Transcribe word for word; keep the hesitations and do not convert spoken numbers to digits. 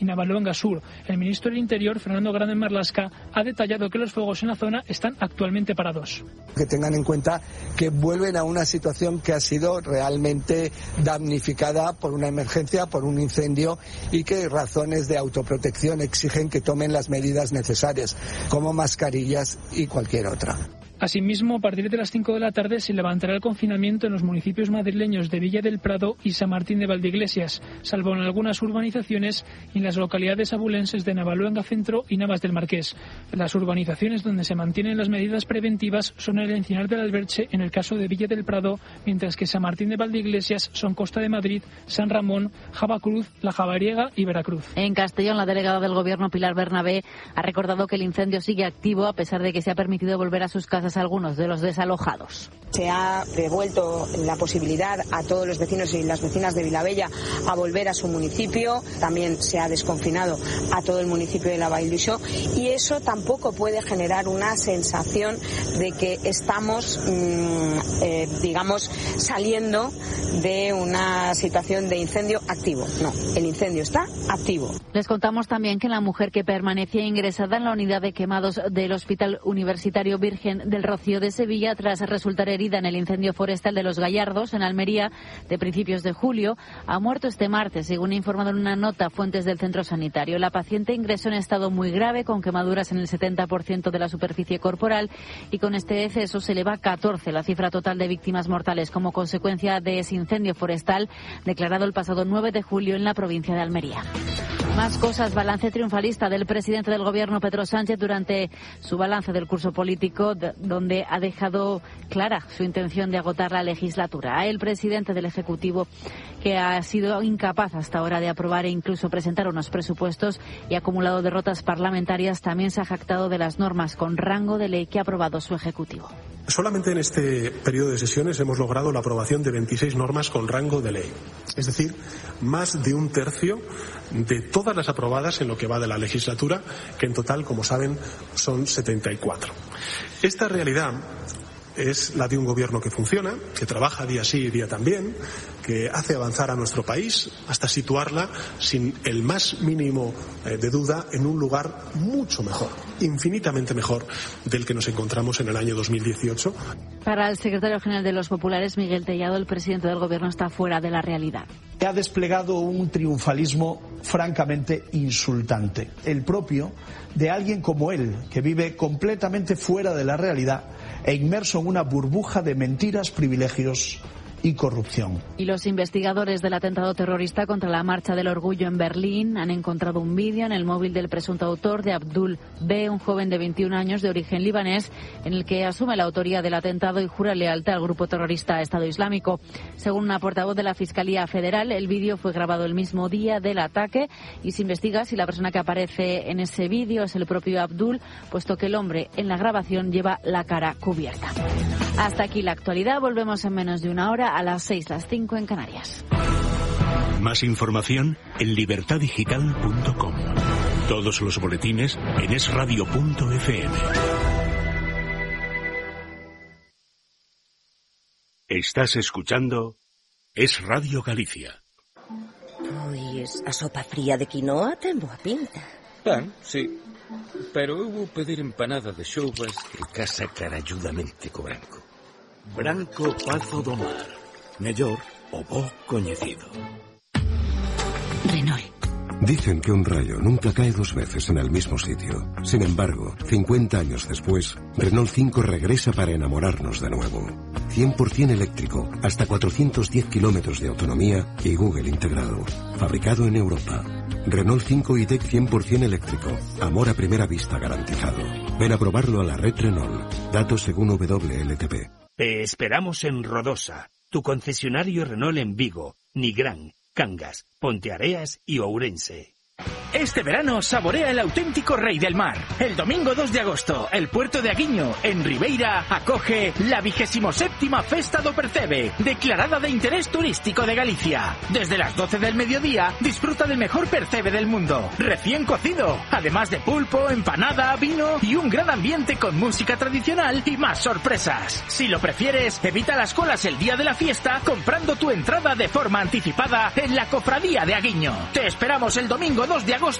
y Navaluenga Sur. El ministro del Interior, Fernando Grande Marlaska, ha detallado que los fuegos en la zona están actualmente parados. Que tengan en cuenta que vuelven a una situación que ha sido realmente damnificada por una emergencia, por un incendio, y que razones de autoprotección exigen que tomen las medidas necesarias, como mascarillas y cualquier otra. Asimismo, a partir de las cinco de la tarde se levantará el confinamiento en los municipios madrileños de Villa del Prado y San Martín de Valdeiglesias, salvo en algunas urbanizaciones y en las localidades abulenses de Navaluenga Centro y Navas del Marqués. Las urbanizaciones donde se mantienen las medidas preventivas son el Encinar del Alberche en el caso de Villa del Prado, mientras que San Martín de Valdeiglesias son Costa de Madrid, San Ramón, Javacruz, La Javariega y Veracruz. En Castellón, la delegada del Gobierno, Pilar Bernabé, ha recordado que el incendio sigue activo a pesar de que se ha permitido volver a sus casas a algunos de los desalojados. Se ha devuelto la posibilidad a todos los vecinos y las vecinas de Vilabella a volver a su municipio. También se ha desconfinado a todo el municipio de la Vall d'Uixó, y eso tampoco puede generar una sensación de que estamos, mmm, eh, digamos, saliendo de una situación de incendio activo. No, el incendio está activo. Les contamos también que la mujer que permanecía ingresada en la unidad de quemados del Hospital Universitario Virgen del Rocío de Sevilla, tras resultar herida en el incendio forestal de Los Gallardos, en Almería, de principios de julio, ha muerto este martes, según ha informado en una nota fuentes del centro sanitario. La paciente ingresó en estado muy grave, con quemaduras en el setenta por ciento de la superficie corporal, y con este deceso se eleva a catorce la cifra total de víctimas mortales como consecuencia de ese incendio forestal declarado el pasado nueve de julio en la provincia de Almería. Más cosas. Balance triunfalista del presidente del Gobierno, Pedro Sánchez, durante su balance del curso político, donde ha dejado clara su intención de agotar la legislatura. A el presidente del Ejecutivo, que ha sido incapaz hasta ahora de aprobar e incluso presentar unos presupuestos y ha acumulado derrotas parlamentarias, también se ha jactado de las normas con rango de ley que ha aprobado su Ejecutivo. Solamente en este periodo de sesiones hemos logrado la aprobación de veintiséis normas con rango de ley. Es decir, más de un tercio de todas las aprobadas en lo que va de la legislatura, que en total, como saben, son setenta y cuatro. Esta realidad es la de un gobierno que funciona, que trabaja día sí y día también, que hace avanzar a nuestro país hasta situarla sin el más mínimo eh, de duda en un lugar mucho mejor, infinitamente mejor del que nos encontramos en el año dos mil dieciocho. Para el secretario general de los Populares, Miguel Tellado, el presidente del Gobierno está fuera de la realidad. Ha desplegado un triunfalismo francamente insultante, el propio de alguien como él, que vive completamente fuera de la realidad e inmerso en una burbuja de mentiras, privilegios y corrupción. Y los investigadores del atentado terrorista contra la Marcha del Orgullo en Berlín han encontrado un vídeo en el móvil del presunto autor, de Abdul B., un joven de veintiún años de origen libanés, en el que asume la autoría del atentado y jura lealtad al grupo terrorista Estado Islámico. Según una portavoz de la Fiscalía Federal, el vídeo fue grabado el mismo día del ataque y se investiga si la persona que aparece en ese vídeo es el propio Abdul, puesto que el hombre en la grabación lleva la cara cubierta. Hasta aquí la actualidad. Volvemos en menos de una hora, a las seis, las cinco en Canarias. Más información en libertad digital punto com. Todos los boletines en es radio punto efe eme. Estás escuchando Es Radio Galicia. Uy, esa sopa fría de quinoa ten boa pinta. Ben, sí. Pero eu vou pedir empanada de xoubas e casa caralludamente co branco. Branco Pazo do Mar. Mellor o bo coñecido. Renault. Dicen que un rayo nunca cae dos veces en el mismo sitio. Sin embargo, cincuenta años después, Renault cinco regresa para enamorarnos de nuevo. cien por ciento eléctrico, hasta cuatrocientos diez kilómetros de autonomía y Google integrado. Fabricado en Europa. Renault cinco e-Tech cien por ciento eléctrico. Amor a primera vista garantizado. Ven a probarlo a la red Renault. Datos según W L T P. Te esperamos en Rodosa, tu concesionario Renault en Vigo, Nigrán, Cangas, Ponteareas y Ourense. Este verano saborea el auténtico Rey del Mar. El domingo dos de agosto, el puerto de Aguiño, en Ribeira, acoge la vigésimo séptima séptima Festa do Percebe, declarada de interés turístico de Galicia. Desde las doce del mediodía, disfruta del mejor percebe del mundo, recién cocido, además de pulpo, empanada, vino y un gran ambiente con música tradicional y más sorpresas. Si lo prefieres, evita las colas el día de la fiesta comprando tu entrada de forma anticipada en la Cofradía de Aguiño. Te esperamos el domingo dos de agosto